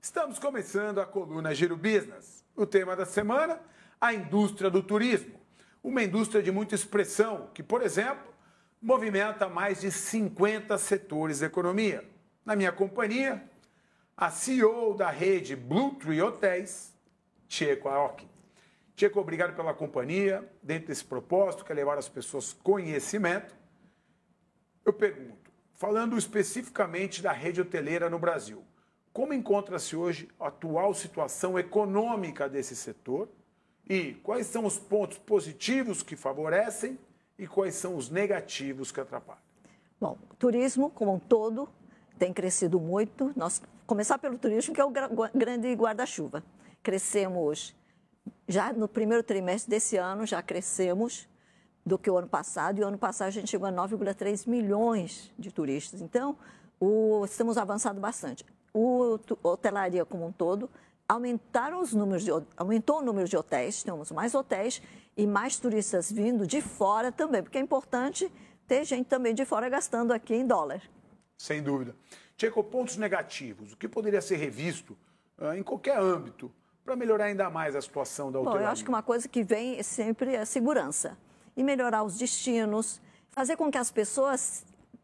Estamos começando a coluna Giro Business. O tema da semana, a indústria do turismo. Uma indústria de muita expressão que, por exemplo, movimenta mais de 50 setores da economia. Na minha companhia, a CEO da rede Blue Tree Hotéis, Tcheco Aoki. Tcheco, obrigado pela companhia. Dentro desse propósito, que é levar as pessoas conhecimento. Eu pergunto, falando especificamente da rede hoteleira no Brasil, como encontra-se hoje a atual situação econômica desse setor e quais são os pontos positivos que favorecem e quais são os negativos que atrapalham? Bom, o turismo como um todo tem crescido muito. Começar pelo turismo, que é o grande guarda-chuva. Crescemos, já no primeiro trimestre desse ano, já crescemos do que o ano passado. E o ano passado a gente chegou a 9,3 milhões de turistas. Então, estamos avançando bastante. A hotelaria como um todo aumentou o número de hotéis, temos mais hotéis e mais turistas vindo de fora também, porque é importante ter gente também de fora gastando aqui em dólar. Sem dúvida. Tcheco, pontos negativos, o que poderia ser revisto em qualquer âmbito para melhorar ainda mais a situação da hotelaria? Bom, eu acho que uma coisa que vem sempre é a segurança e melhorar os destinos, fazer com que as pessoas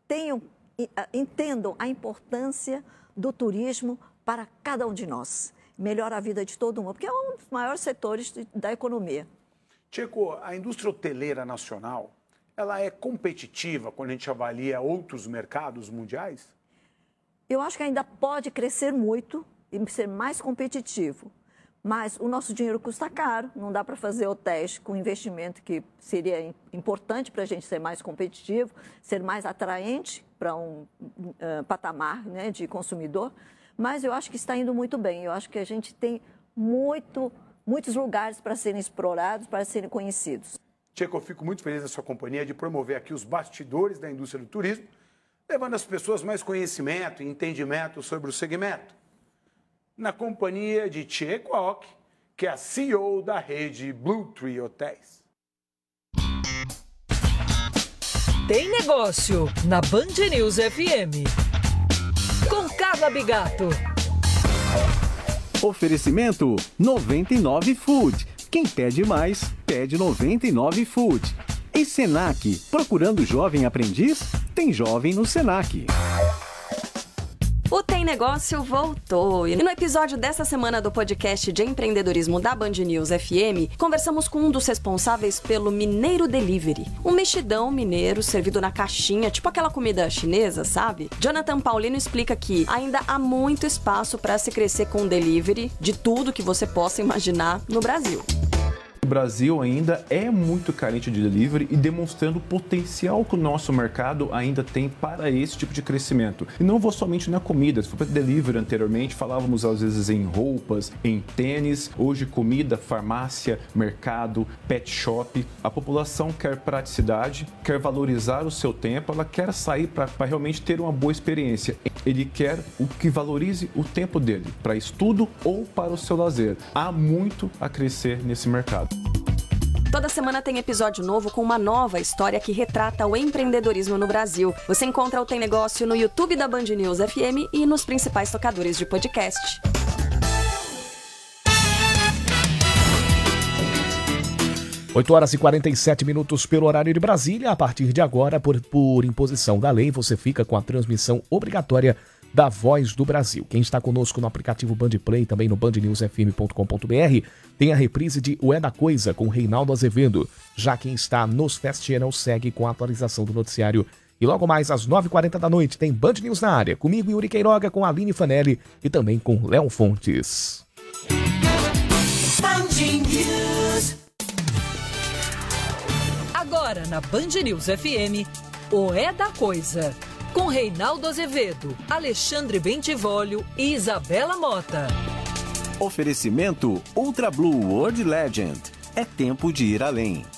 entendam a importância do turismo para cada um de nós. Melhora a vida de todo mundo, porque é um dos maiores setores da economia. Tcheco, a indústria hoteleira nacional, ela é competitiva quando a gente avalia outros mercados mundiais? Eu acho que ainda pode crescer muito e ser mais competitivo. Mas o nosso dinheiro custa caro, não dá para fazer hotéis com investimento que seria importante para a gente ser mais competitivo, ser mais atraente para um patamar, né, de consumidor. Mas eu acho que está indo muito bem. Eu acho que a gente tem muitos lugares para serem explorados, para serem conhecidos. Tcheco, eu fico muito feliz na sua companhia de promover aqui os bastidores da indústria do turismo, levando as pessoas mais conhecimento e entendimento sobre o segmento. Na companhia de Tcheco Aoki, que é a CEO da rede Blue Tree Hotéis. Tem negócio na Band News FM. Com Carla Bigato. Oferecimento 99 Food. Quem pede mais, pede 99 Food. E Senac, procurando jovem aprendiz? Tem jovem no Senac. O Tem Negócio voltou. E no episódio dessa semana do podcast de empreendedorismo da Band News FM, conversamos com um dos responsáveis pelo Mineiro Delivery. Um mexidão mineiro servido na caixinha, tipo aquela comida chinesa, sabe? Jonathan Paulino explica que ainda há muito espaço para se crescer com delivery de tudo que você possa imaginar no Brasil. O Brasil ainda é muito carente de delivery e demonstrando o potencial que o nosso mercado ainda tem para esse tipo de crescimento. E não vou somente na comida, se for para delivery anteriormente, falávamos às vezes em roupas, em tênis, hoje comida, farmácia, mercado, pet shop. A população quer praticidade, quer valorizar o seu tempo, ela quer sair para realmente ter uma boa experiência. Ele quer o que valorize o tempo dele, para estudo ou para o seu lazer. Há muito a crescer nesse mercado. Toda semana tem episódio novo com uma nova história que retrata o empreendedorismo no Brasil. Você encontra o Tem Negócio no YouTube da Band News FM e nos principais tocadores de podcast. Oito horas e 47 minutos pelo horário de Brasília. A partir de agora, por imposição da lei, você fica com a transmissão obrigatória da Voz do Brasil. Quem está conosco no aplicativo Bandplay, também no bandnewsfm.com.br, tem a reprise de O É da Coisa, com Reinaldo Azevedo. Já quem está nos Fast Channel segue com a atualização do noticiário. E logo mais, às 9h40 da noite, tem Band News na área, comigo, Yuri Queiroga, com a Aline Fanelli e também com Léo Fontes. Agora na Band News FM, O É da Coisa. Com Reinaldo Azevedo, Alexandre Bentivolio e Isabela Mota. Oferecimento Ultra Blue World Legend. É tempo de ir além.